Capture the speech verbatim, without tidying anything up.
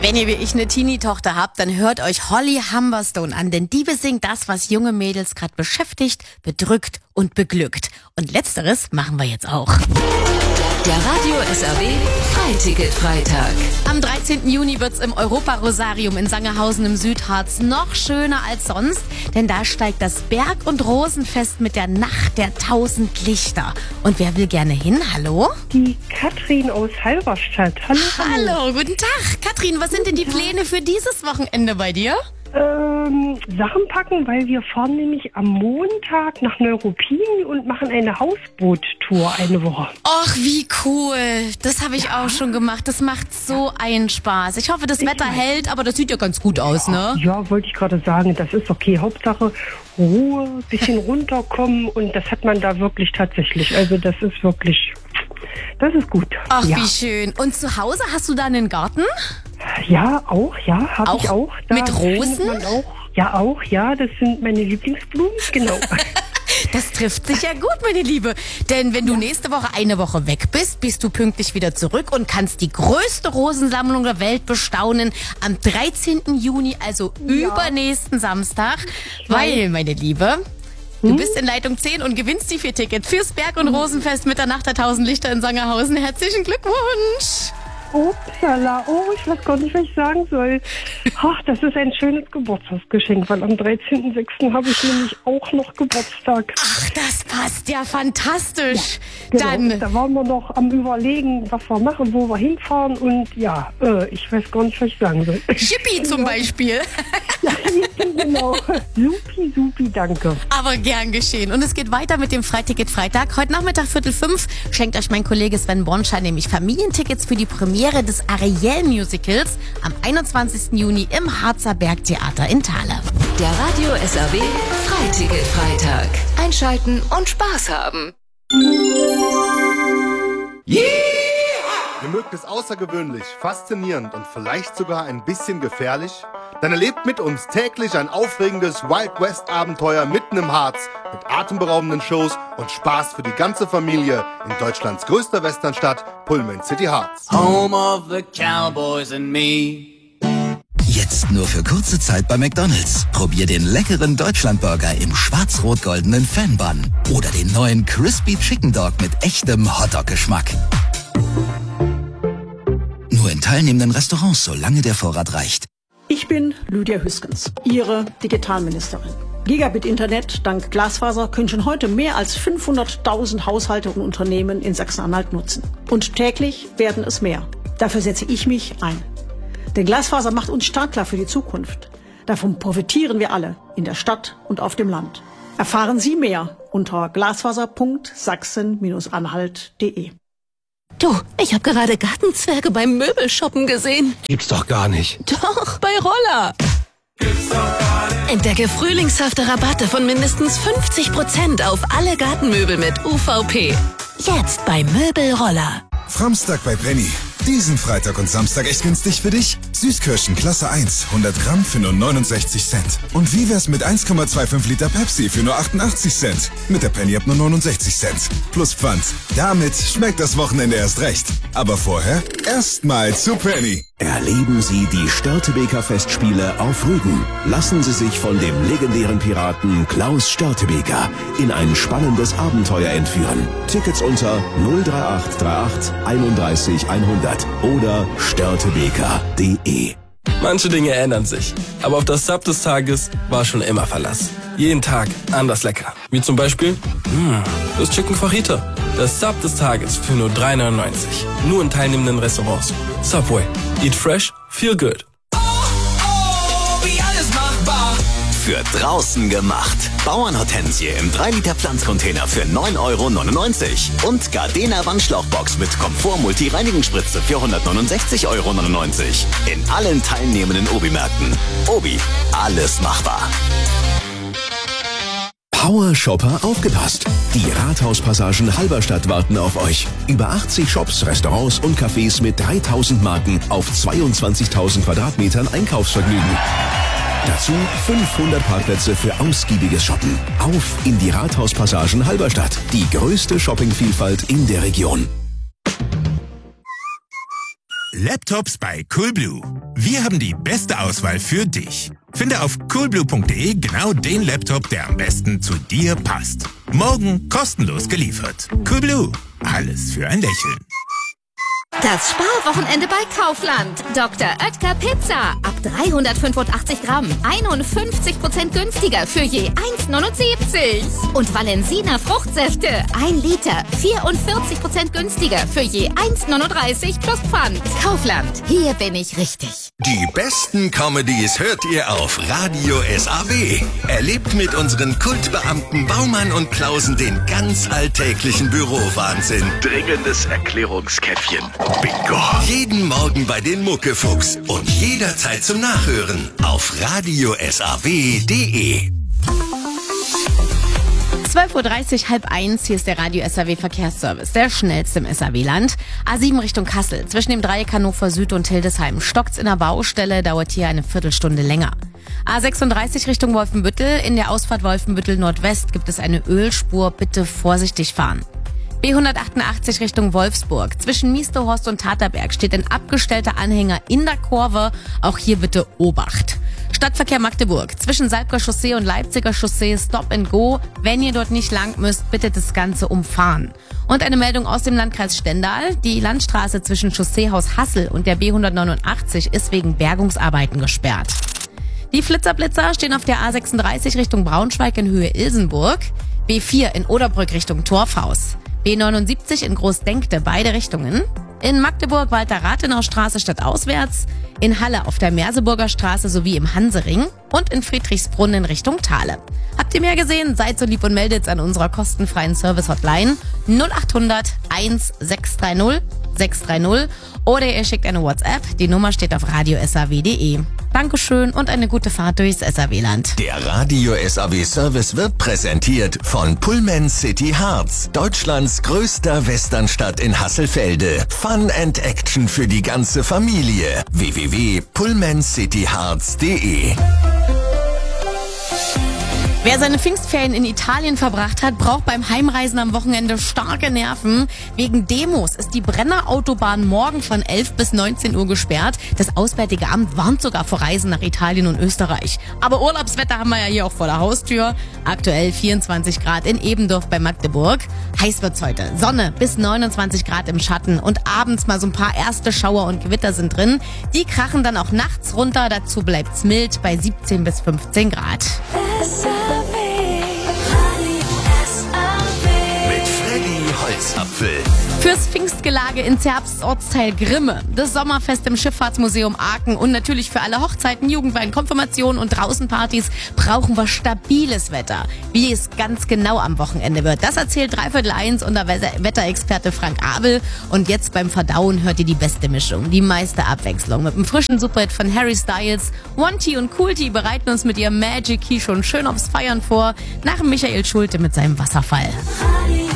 Wenn ihr wie ich eine Teenie-Tochter habt, dann hört euch Holly Humberstone an, denn die besingt das, was junge Mädels gerade beschäftigt, bedrückt und beglückt. Und letzteres machen wir jetzt auch. Der Radio S R W Freiticket-Freitag. Am dreizehnten Juni wird's im Europa-Rosarium in Sangerhausen im Südharz noch schöner als sonst, denn da steigt das Berg- und Rosenfest mit der Nacht der tausend Lichter. Und wer will gerne hin? Hallo? Die Katrin aus Halberstadt. Hallo. Hallo, guten Tag. Katrin, was sind denn die Pläne für dieses Wochenende bei dir? Ähm, Sachen packen, weil wir fahren nämlich am Montag nach Neuruppin und machen eine Hausboot-Tour eine Woche. Och, wie cool. Das habe ich ja. auch schon gemacht. Das macht so einen Spaß. Ich hoffe, das ich Wetter weiß. hält, aber das sieht ja ganz gut aus, ne? Ja, wollte ich gerade sagen. Das ist okay. Hauptsache Ruhe, bisschen runterkommen und das hat man da wirklich tatsächlich. Also das ist wirklich, das ist gut. Ach, ja. wie schön. Und zu Hause hast du da einen Garten? Ja, auch, ja, habe ich auch. Da mit Rosen? Man auch, ja, auch, ja, das sind meine Lieblingsblumen, genau. Das trifft sich ja gut, meine Liebe. Denn wenn du nächste Woche eine Woche weg bist, bist du pünktlich wieder zurück und kannst die größte Rosensammlung der Welt bestaunen am dreizehnten Juni, also ja. übernächsten Samstag. Weil, meine Liebe, du hm? bist in Leitung zehn und gewinnst die vier Tickets fürs Berg- und Rosenfest mit der Nacht der tausend Lichter in Sangerhausen. Herzlichen Glückwunsch! Upsala, oh, ich weiß gar nicht, was ich sagen soll. Ach, das ist ein schönes Geburtstagsgeschenk, weil am dreizehnten sechsten habe ich nämlich auch noch Geburtstag. Ach, das passt ja fantastisch. Ja, genau. Dann. Da waren wir noch am Überlegen, was wir machen, wo wir hinfahren und ja, äh, ich weiß gar nicht, was ich sagen soll. Chippy zum Beispiel. Ja, genau. Supi, supi, danke. Aber gern geschehen. Und es geht weiter mit dem Freiticket Freitag. Heute Nachmittag Viertel fünf schenkt euch mein Kollege Sven Bornschein nämlich Familientickets für die Premiere des Ariel-Musicals am einundzwanzigsten Juni im Harzer Bergtheater in Thale. Der Radio S R W Freiticket Freitag. Einschalten und Spaß haben. Yeah! Ihr mögt es außergewöhnlich, faszinierend und vielleicht sogar ein bisschen gefährlich? Dann erlebt mit uns täglich ein aufregendes Wild West Abenteuer mitten im Harz mit atemberaubenden Shows und Spaß für die ganze Familie in Deutschlands größter Westernstadt, Pullman City Harz. Home of the Cowboys and me. Jetzt nur für kurze Zeit bei McDonald's. Probier den leckeren Deutschlandburger im schwarz-rot-goldenen Fanbun oder den neuen Crispy Chicken Dog mit echtem Hotdog-Geschmack. Nur in teilnehmenden Restaurants, solange der Vorrat reicht. Ich bin Lydia Hüskens, Ihre Digitalministerin. Gigabit-Internet dank Glasfaser können schon heute mehr als fünfhunderttausend Haushalte und Unternehmen in Sachsen-Anhalt nutzen. Und täglich werden es mehr. Dafür setze ich mich ein. Denn Glasfaser macht uns startklar für die Zukunft. Davon profitieren wir alle, in der Stadt und auf dem Land. Erfahren Sie mehr unter glasfaser punkt sachsen Bindestrich anhalt punkt de. Du, ich habe gerade Gartenzwerge beim Möbelshoppen gesehen. Gibt's doch gar nicht. Doch, bei Roller. Gibt's doch gar nicht. Entdecke frühlingshafte Rabatte von mindestens fünfzig Prozent auf alle Gartenmöbel mit U V P. Jetzt bei Möbel Roller. Framstag bei Penny. Diesen Freitag und Samstag echt günstig für dich. Süßkirschen Klasse eins, hundert Gramm für nur neunundsechzig Cent. Und wie wär's mit eins Komma fünfundzwanzig Liter Pepsi für nur achtundachtzig Cent? Mit der Penny ab nur neunundsechzig Cent. Plus Pfand. Damit schmeckt das Wochenende erst recht. Aber vorher erstmal zu Penny. Erleben Sie die Störtebeker Festspiele auf Rügen. Lassen Sie sich von dem legendären Piraten Klaus Störtebeker in ein spannendes Abenteuer entführen. Tickets unter null drei acht drei acht einunddreißig hundert oder störtebeker punkt de. Manche Dinge ändern sich, aber auf das Sub des Tages war schon immer Verlass. Jeden Tag anders lecker. Wie zum Beispiel mh, das Chicken Fajita. Das Sub des Tages für nur drei neunundneunzig. Nur in teilnehmenden Restaurants. Subway. Eat fresh, feel good. Oh, oh, wie alles machbar. Für draußen gemacht. Bauernhortensie im drei Liter Pflanzcontainer für neun Euro neunundneunzig. Und Gardena Wandschlauchbox mit Komfort Multi-Reinigungsspritze für hundertneunundsechzig Euro neunundneunzig. In allen teilnehmenden Obi-Märkten. Obi, alles machbar. Power Shopper aufgepasst. Die Rathauspassagen Halberstadt warten auf euch. Über achtzig Shops, Restaurants und Cafés mit dreitausend Marken auf zweiundzwanzigtausend Quadratmetern Einkaufsvergnügen. Dazu fünfhundert Parkplätze für ausgiebiges Shoppen. Auf in die Rathauspassagen Halberstadt. Die größte Shoppingvielfalt in der Region. Laptops bei Coolblue. Wir haben die beste Auswahl für dich. Finde auf coolblue punkt de genau den Laptop, der am besten zu dir passt. Morgen kostenlos geliefert. Coolblue. Alles für ein Lächeln. Das Sparwochenende bei Kaufland. Doktor Oetker Pizza. Ab dreihundertfünfundachtzig Gramm. einundfünfzig Prozent günstiger für je eins neunundsiebzig. Und Valensina Fruchtsäfte. ein Liter. vierundvierzig Prozent günstiger für je eins neununddreißig plus Pfand. Kaufland. Hier bin ich richtig. Die besten Comedies hört ihr auf Radio S A W. Erlebt mit unseren Kultbeamten Baumann und Klausen den ganz alltäglichen Bürowahnsinn. Dringendes Erklärungskäffchen. Bingo. Jeden Morgen bei den Muckefuchs und jederzeit zum Nachhören auf radio s a w punkt de. zwölf Uhr dreißig, halb eins, hier ist der Radio S A W Verkehrsservice, der schnellste im S A W-Land. A sieben Richtung Kassel, zwischen dem Dreieck Hannover Süd und Hildesheim. Stockt's in der Baustelle, dauert hier eine Viertelstunde länger. A sechsunddreißig Richtung Wolfenbüttel, in der Ausfahrt Wolfenbüttel Nordwest gibt es eine Ölspur, bitte vorsichtig fahren. B hundertachtundachtzig Richtung Wolfsburg. Zwischen Miestehorst und Taterberg steht ein abgestellter Anhänger in der Kurve. Auch hier bitte Obacht. Stadtverkehr Magdeburg. Zwischen Salbker Chaussee und Leipziger Chaussee Stop and Go. Wenn ihr dort nicht lang müsst, bitte das Ganze umfahren. Und eine Meldung aus dem Landkreis Stendal. Die Landstraße zwischen Chausseehaus Hassel und der B hundertneunundachtzig ist wegen Bergungsarbeiten gesperrt. Die Flitzerblitzer stehen auf der A sechsunddreißig Richtung Braunschweig in Höhe Ilsenburg. B vier in Oderbrück Richtung Torfhaus. B neunundsiebzig in Großdenkte, beide Richtungen. In Magdeburg Walter-Rathenau-Straße stadtauswärts. In Halle auf der Merseburger Straße sowie im Hansering. Und in Friedrichsbrunn in Richtung Thale. Habt ihr mehr gesehen? Seid so lieb und meldet's an unserer kostenfreien Service-Hotline null achthundert eins sechs drei null sechs drei null oder ihr schickt eine WhatsApp. Die Nummer steht auf radio s a w punkt de. Dankeschön und eine gute Fahrt durchs S A W-Land. Der Radio S A W Service wird präsentiert von Pullman City Harz, Deutschlands größter Westernstadt in Hasselfelde. Fun and Action für die ganze Familie. w w w punkt pullman city harz punkt de. Wer seine Pfingstferien in Italien verbracht hat, braucht beim Heimreisen am Wochenende starke Nerven. Wegen Demos ist die Brennerautobahn morgen von elf bis neunzehn Uhr gesperrt. Das Auswärtige Amt warnt sogar vor Reisen nach Italien und Österreich. Aber Urlaubswetter haben wir ja hier auch vor der Haustür. Aktuell vierundzwanzig Grad in Ebendorf bei Magdeburg. Heiß wird's heute. Sonne bis neunundzwanzig Grad im Schatten und abends mal so ein paar erste Schauer und Gewitter sind drin. Die krachen dann auch nachts runter. Dazu bleibt's mild bei siebzehn bis fünfzehn Grad. Holzapfel. Fürs Pfingstgelage in Zerbsts Ortsteil Grimme, das Sommerfest im Schifffahrtsmuseum Aachen und natürlich für alle Hochzeiten, Jugendweihen, Konfirmationen und Draußenpartys brauchen wir stabiles Wetter. Wie es ganz genau am Wochenende wird, das erzählt Dreiviertel eins unser Wetterexperte Frank Abel. Und jetzt beim Verdauen hört ihr die beste Mischung, die meiste Abwechslung. Mit einem frischen Superhit von Harry Styles, One T und Cool T bereiten uns mit ihrem Magic Key schon schön aufs Feiern vor, nach Michael Schulte mit seinem Wasserfall.